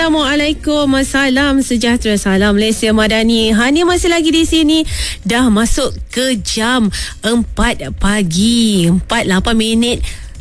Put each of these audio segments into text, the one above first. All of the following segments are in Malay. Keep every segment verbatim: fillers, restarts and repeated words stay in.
Assalamualaikum, salam sejahtera, salam Malaysia Madani. Hani masih lagi di sini. Dah masuk ke jam empat pagi, empat lapan minit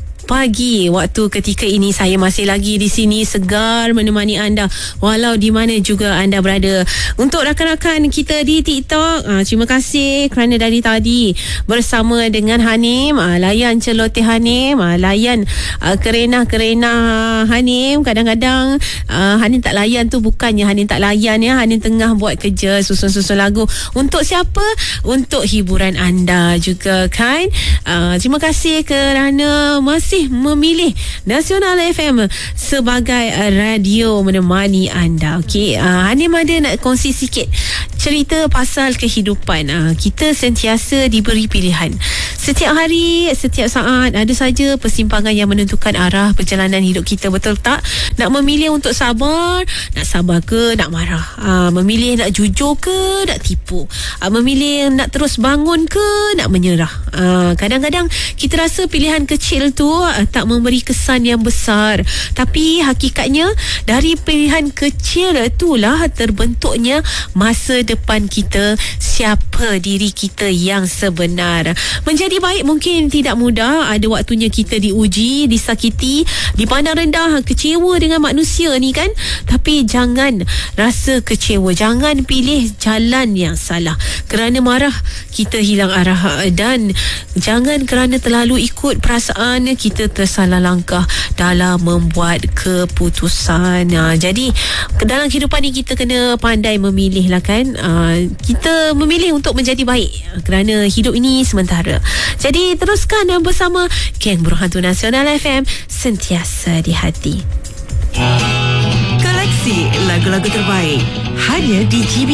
pagi waktu ketika ini. Saya masih lagi di sini segar menemani anda walau di mana juga anda berada. Untuk rakan-rakan kita di TikTok, aa, terima kasih kerana dari tadi bersama dengan Hanim, aa, layan celoteh Hanim, aa, layan aa, kerenah-kerenah Hanim. Kadang-kadang aa, Hanim tak layan tu bukannya Hanim tak layan ya, Hanim tengah buat kerja susun-susun lagu. Untuk siapa? Untuk hiburan anda juga kan. Aa, terima kasih kerana masih memilih Nasional F M sebagai uh, radio menemani anda. Okey, uh, Hanim ada nak kongsi sikit cerita pasal kehidupan. Uh, kita sentiasa diberi pilihan. Setiap hari, setiap saat ada saja persimpangan yang menentukan arah perjalanan hidup kita, betul tak? Nak memilih untuk sabar, nak sabar ke nak marah? Uh, memilih nak jujur ke nak tipu? Uh, memilih nak terus bangun ke nak menyerah? Uh, kadang-kadang kita rasa pilihan kecil tu tak memberi kesan yang besar, tapi hakikatnya dari pilihan kecil itulah terbentuknya masa depan kita, siapa diri kita yang sebenar. Menjadi baik mungkin tidak mudah. Ada waktunya kita diuji, disakiti, dipandang rendah, kecewa dengan manusia ni kan. Tapi jangan rasa kecewa, jangan pilih jalan yang salah. Kerana marah kita hilang arah, dan jangan kerana terlalu ikut perasaan kita tersalah langkah dalam membuat keputusan. Ha, jadi dalam kehidupan ni kita kena pandai memilih lah kan. Ha, kita memilih untuk menjadi baik kerana hidup ini sementara. Jadi teruskan bersama Geng Burung Hantu Nasional F M, sentiasa di hati. Koleksi lagu-lagu terbaik hanya di G B